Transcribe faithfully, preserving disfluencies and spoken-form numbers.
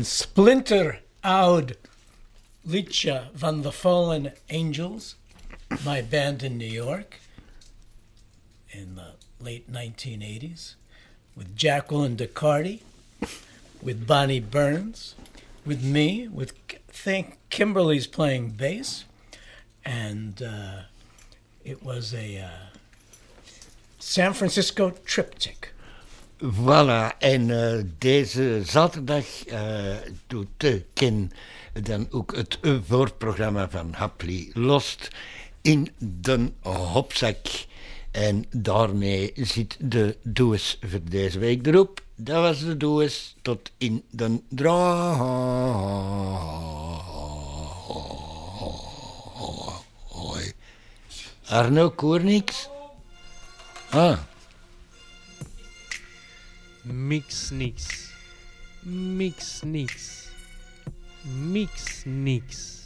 een splinter-oud liedje van The Fallen Angels, my band in New York in the late nineteen eighties, with Jacqueline DeCarty, with Bonnie Burns, with me, with I think Kimberly's playing bass, and uh, it was a uh, San Francisco triptych. Voilà, en uh, deze zaterdag uh, doet uh, Ken dan ook het uh, voorprogramma van Happily Lost in de hopzak. En daarmee zit de doos voor deze week erop. Dat was de doos tot in de draai. Arno, ik hoor niks. Ah. Mix niks. Mix niks. Mix niks.